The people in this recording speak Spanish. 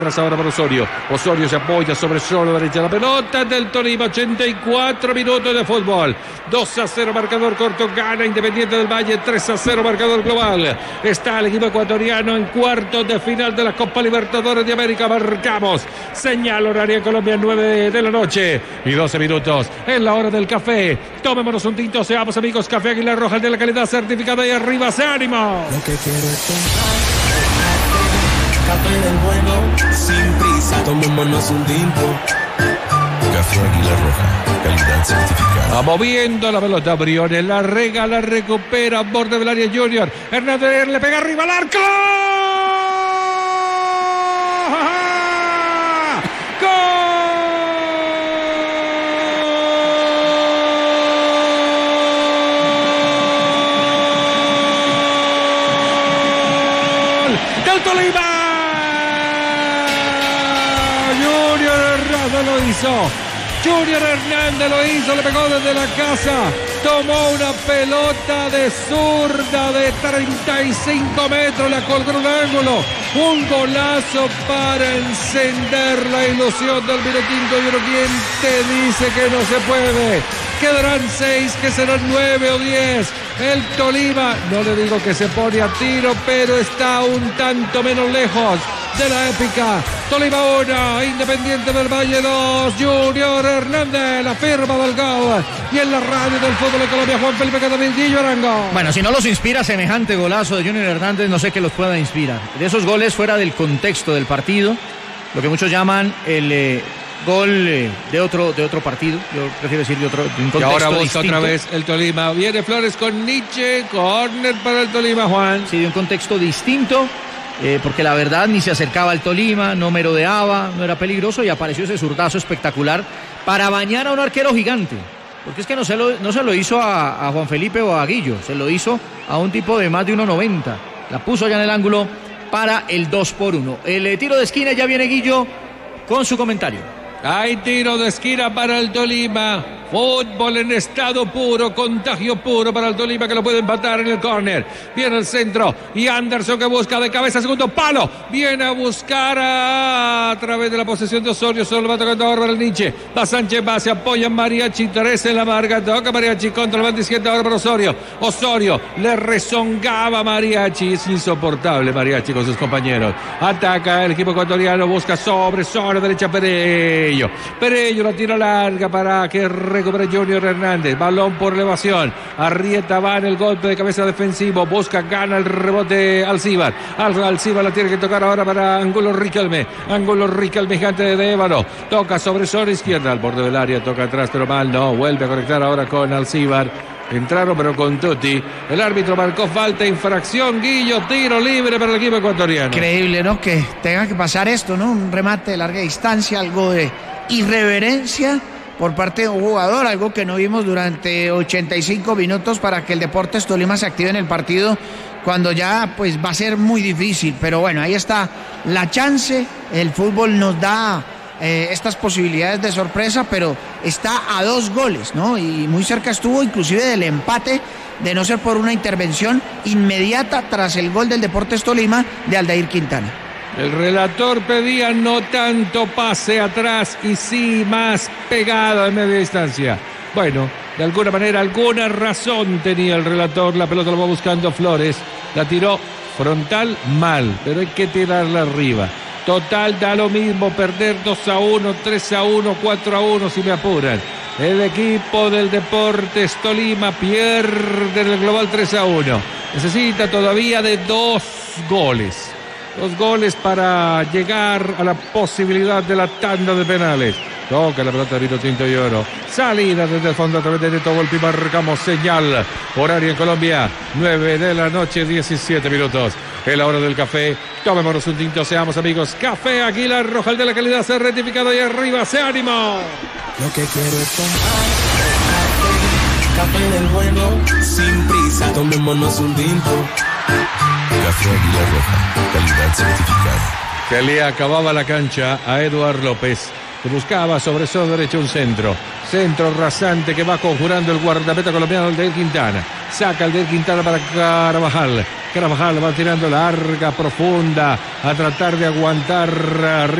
Ahora para Osorio. Osorio se apoya sobre solo derecha. La pelota del Tolima. 84 minutos de fútbol. 2-0 marcador corto. Gana Independiente del Valle. 3-0 marcador global. Está el equipo ecuatoriano en cuartos de final de la Copa Libertadores de América. Marcamos señal horaria en Colombia, 9 de la noche y 12 minutos. En la hora del café. Tomémonos un tinto. Seamos amigos. Café Águila Roja de la calidad certificada. Y arriba se ánimo. Lo que quiero es café del bueno, sin prisa, tomémonos un tinto. Café Águila Roja, calidad certificada. Va moviendo la pelota Briones, la rega, la recupera, borde del área Junior. Hernández le pega arriba al arco. ¡Gol del Tolima! Lo hizo, Junior Hernández lo hizo, le pegó desde la casa, tomó una pelota de zurda de 35 metros, la colgó en un ángulo, un golazo para encender la ilusión del Vinotinto. Yo no, ¿quién te dice que no se puede? Quedarán 6, que serán 9 o 10. El Tolima, no le digo que se pone a tiro, pero está un tanto menos lejos de la épica. Tolima 1, Independiente del Valle 2, Junior Hernández, la firma del gol. Y en la radio del fútbol de Colombia, Juan Felipe Catavillo Arango. Bueno, si no los inspira semejante golazo de Junior Hernández, no sé qué los pueda inspirar. De esos goles fuera del contexto del partido, lo que muchos llaman el gol de otro partido, yo prefiero decir de un contexto y ahora busca distinto. Otra vez el Tolima, viene Flores con Nietzsche, córner para el Tolima, Juan. Sí, de un contexto distinto, porque la verdad ni se acercaba al Tolima, no merodeaba, no era peligroso y apareció ese zurdazo espectacular para bañar a un arquero gigante. Porque es que no se lo hizo a Juan Felipe o a Guillo, se lo hizo a un tipo de más de 1.90. La puso allá en el ángulo para el 2-1. El tiro de esquina, ya viene Guillo con su comentario. Hay tiro de esquina para el Tolima. Fútbol en estado puro, contagio puro para el Tolima, que lo puede empatar en el córner. Viene el centro y Anderson, que busca de cabeza, segundo palo. Viene a buscar a través de la posesión de Osorio. Solo va tocando ahora para el Nietzsche. Va Sánchez, va, se apoya en Mariachi. 13 en la marca. Toca Mariachi contra el banda izquierda ahora para Osorio. Osorio le rezongaba a Mariachi. Es insoportable Mariachi con sus compañeros. Ataca el equipo ecuatoriano. Busca sobre derecha Perello. Perello la tira larga para que recupera Junior Hernández. Balón por elevación. Arrieta va en el golpe de cabeza defensivo. Busca, gana el rebote Alcíbar. Alcíbar la tiene que tocar ahora para Angulo Riquelme. Angulo Riquelme, gigante de Ébano. Toca sobre zona izquierda al borde del área. Toca atrás, pero mal no. Vuelve a conectar ahora con Alcíbar. Entraron pero con Tutti. El árbitro marcó falta, infracción. Guillo, tiro libre para el equipo ecuatoriano. Increíble, ¿no? Que tenga que pasar esto, ¿no? Un remate de larga distancia, algo de irreverencia por parte de un jugador, algo que no vimos durante 85 minutos para que el Deportes Tolima se active en el partido, cuando ya pues va a ser muy difícil. Pero bueno, ahí está la chance. El fútbol nos da estas posibilidades de sorpresa, pero está a 2 goles, ¿no? Y muy cerca estuvo inclusive del empate, de no ser por una intervención inmediata tras el gol del Deportes Tolima de Aldair Quintana. El relator pedía no tanto pase atrás y sí más pegado de media distancia. Bueno, de alguna manera, alguna razón tenía el relator. La pelota la va buscando Flores. La tiró frontal mal, pero hay que tirarla arriba. Total, da lo mismo perder 2-1, 3-1, 4-1 si me apuran. El equipo del Deportes Tolima pierde en el global 3-1. Necesita todavía de 2 goles. 2 goles para llegar a la posibilidad de la tanda de penales. Toca la pelota de Vinotinto y Oro. Salida desde el fondo a través de Neto Volpi. Marcamos señal. Horario en Colombia, 9 de la noche, 17 minutos. Es la hora del café. Tomémonos un tinto, seamos amigos. Café Águila Roja, el de la calidad, se ha rectificado y arriba se ánimo. Lo que quiero es café del bueno, sin prisa, tomémonos un tinto. Café Águila Roja, calidad certificada. Que le acababa la cancha a Eduard López, que buscaba sobre su derecha un centro rasante que va conjurando el guardameta colombiano Aldair Quintana. Saca Aldair Quintana para Carvajal. Carvajal va tirando larga, profunda, a tratar de aguantar